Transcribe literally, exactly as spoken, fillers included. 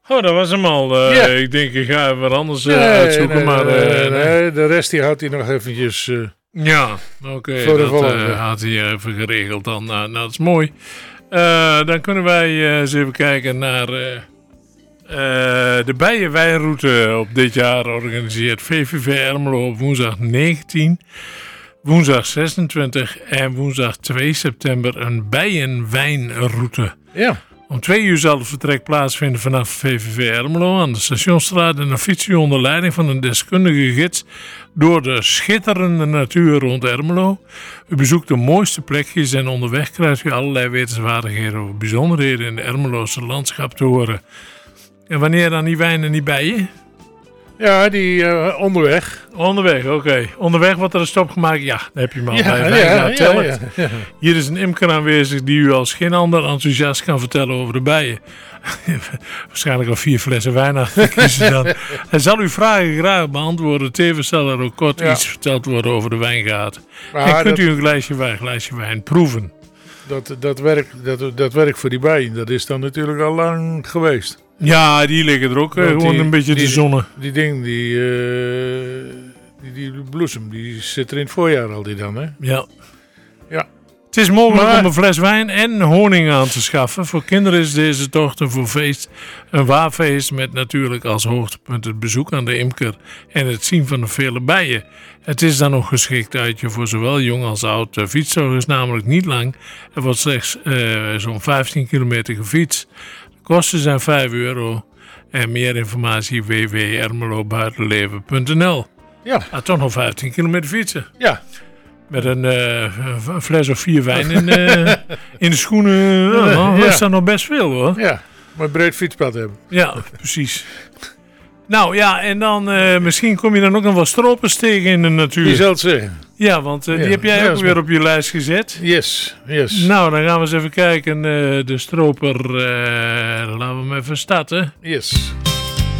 Oh, dat was hem al. Uh, Ja. Ik denk, ik ga even wat anders uh, nee, uitzoeken. nee, maar, uh, nee, nee. nee, de rest die houdt hij nog eventjes... Uh, ja, oké. Okay, voor de dat volgende. uh, had hij even geregeld dan. Nou, nou, dat is mooi. Uh, dan kunnen wij uh, eens even kijken naar... Uh, Uh, de Bijenwijnroute op dit jaar organiseert V V V Ermelo op woensdag negentien, woensdag zesentwintig en woensdag twee september een Bijenwijnroute. Ja. Om twee uur zal het vertrek plaatsvinden vanaf V V V Ermelo aan de Stationsstraat en dan fiets u onder leiding van een deskundige gids door de schitterende natuur rond Ermelo. U bezoekt de mooiste plekjes en onderweg krijgt u allerlei wetenswaardigheden over bijzonderheden in de Ermeloze landschap te horen. En wanneer dan die wijn en die bijen? Ja, die uh, onderweg. Onderweg, oké. Okay. Onderweg wordt er een stop gemaakt. Ja, dan heb je hem al ja, bij ja, Wijngaard ja, Tellert. ja, ja. Hier is een imker aanwezig die u als geen ander enthousiast kan vertellen over de bijen. Waarschijnlijk al vier flessen wijn achter kiezen dan. Hij zal uw vragen graag beantwoorden. Tevens zal er ook kort ja. iets verteld worden over de wijngaard. Maar en kunt dat, u een glaasje wijn, glaasje wijn proeven. Dat, dat, werk, dat, dat werk voor die bijen, dat is dan natuurlijk al lang geweest. Ja, die liggen er ook uh, gewoon die, een beetje die, te zonnen. Die ding, die, uh, die, die bloesem, die zit er in het voorjaar al die dan, hè? Ja. Ja. Het is mogelijk maar, om een fles wijn en honing aan te schaffen. Voor kinderen is deze tocht een voor feest een waar feest met natuurlijk als hoogtepunt het bezoek aan de imker en het zien van de vele bijen. Het is dan nog geschikt uitje voor zowel jong als oud. De fietstocht is namelijk niet lang. Er wordt slechts uh, zo'n vijftien kilometer gefietst. Kosten zijn vijf euro. En meer informatie w w w punt ermelo buitenleven punt n l. Ja. Ah, toch nog vijftien kilometer fietsen. Ja. Met een, uh, een fles of vier wijn in, uh, in de schoenen. Uh, nou, dat is dan nog best veel hoor. Ja, maar een breed fietspad hebben. Ja, precies. Nou ja, en dan uh, misschien kom je dan ook nog wel stropers tegen in de natuur. Die zal het zeggen. Ja, want uh, die ja, heb jij ja, ook weer op je lijst gezet. Yes, yes. Nou, dan gaan we eens even kijken. Uh, de stroper, uh, laten we hem even starten. Yes.